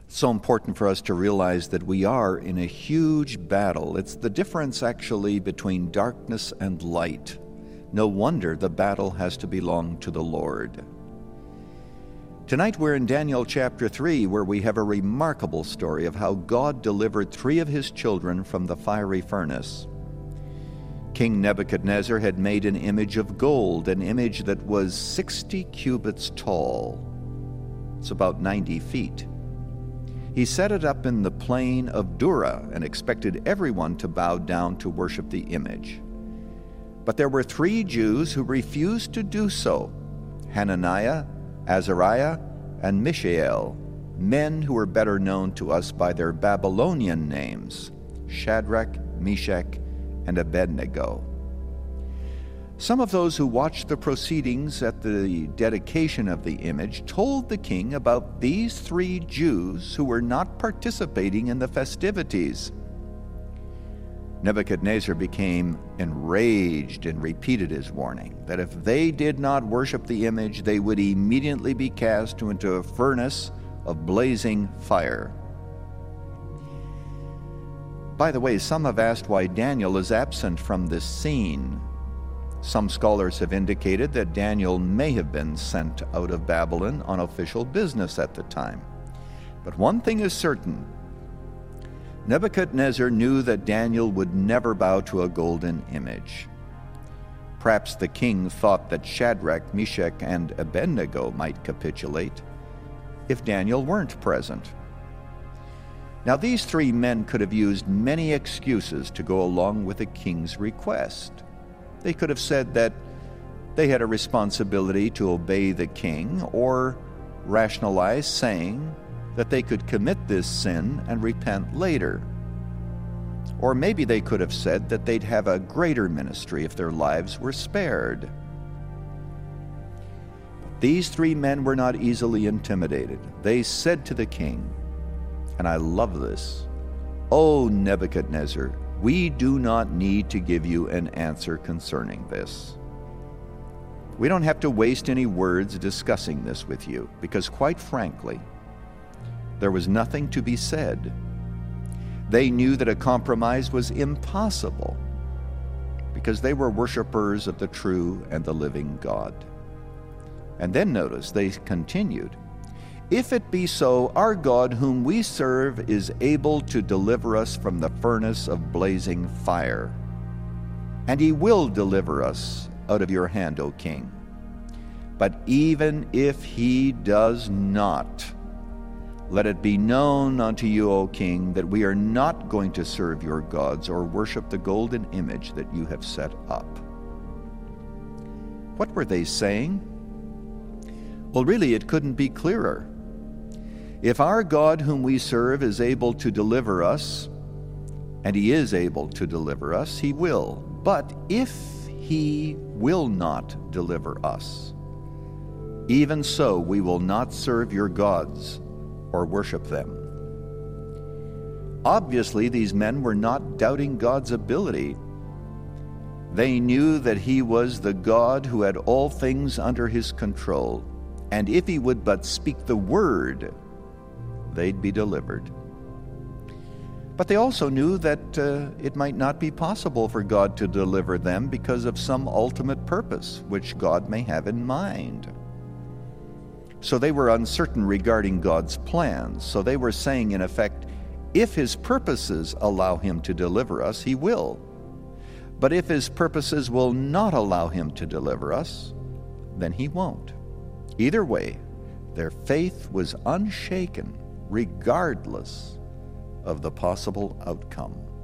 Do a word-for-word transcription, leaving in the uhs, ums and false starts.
It's so important for us to realize that we are in a huge battle. It's the difference, actually, between darkness and light. No wonder the battle has to belong to the Lord. Tonight we're in Daniel chapter three, where we have a remarkable story of how God delivered three of his children from the fiery furnace. King Nebuchadnezzar had made an image of gold, an image that was sixty cubits tall. It's about ninety feet. He set it up in the plain of Dura and expected everyone to bow down to worship the image. But there were three Jews who refused to do so: Hananiah, Azariah, and Mishael, men who were better known to us by their Babylonian names, Shadrach, Meshach, and Abednego. Some of those who watched the proceedings at the dedication of the image told the king about these three Jews who were not participating in the festivities. Nebuchadnezzar became enraged and repeated his warning that if they did not worship the image, they would immediately be cast into a furnace of blazing fire. By the way, some have asked why Daniel is absent from this scene. Some scholars have indicated that Daniel may have been sent out of Babylon on official business at the time. But one thing is certain: Nebuchadnezzar knew that Daniel would never bow to a golden image. Perhaps the king thought that Shadrach, Meshach, and Abednego might capitulate if Daniel weren't present. Now, these three men could have used many excuses to go along with the king's request. They could have said that they had a responsibility to obey the king, or rationalize saying that they could commit this sin and repent later. Or maybe they could have said that they'd have a greater ministry if their lives were spared. But these three men were not easily intimidated. They said to the king, and I love this, "O Nebuchadnezzar, we do not need to give you an answer concerning this. We don't have to waste any words discussing this with you, because quite frankly, there was nothing to be said." They knew that a compromise was impossible because they were worshipers of the true and the living God. And then notice, they continued, "If it be so, our God whom we serve is able to deliver us from the furnace of blazing fire, and he will deliver us out of your hand, O king. But even if he does not, let it be known unto you, O king, that we are not going to serve your gods or worship the golden image that you have set up." What were they saying? Well, really, it couldn't be clearer. If our God whom we serve is able to deliver us, and he is able to deliver us, he will. But if he will not deliver us, even so we will not serve your gods or worship them. Obviously, these men were not doubting God's ability. They knew that he was the God who had all things under his control, and if he would but speak the word, they'd be delivered. But they also knew that uh, it might not be possible for God to deliver them because of some ultimate purpose which God may have in mind. So they were uncertain regarding God's plans. So they were saying, in effect, if his purposes allow him to deliver us, he will. But if his purposes will not allow him to deliver us, then he won't. Either way, their faith was unshaken, regardless of the possible outcome.